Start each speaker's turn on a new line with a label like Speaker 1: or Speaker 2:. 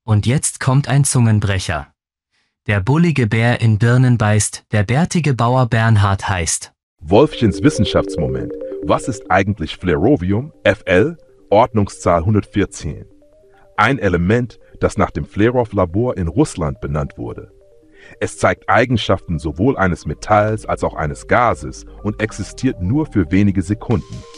Speaker 1: Und jetzt kommt ein Zungenbrecher. Der bullige Bär in Birnen beißt, der bärtige Bauer Bernhard heißt.
Speaker 2: Wolfchens Wissenschaftsmoment. Was ist eigentlich Flerovium, Fl, Ordnungszahl 114? Ein Element, das nach dem Flerov-Labor in Russland benannt wurde. Es zeigt Eigenschaften sowohl eines Metalls als auch eines Gases und existiert nur für wenige Sekunden.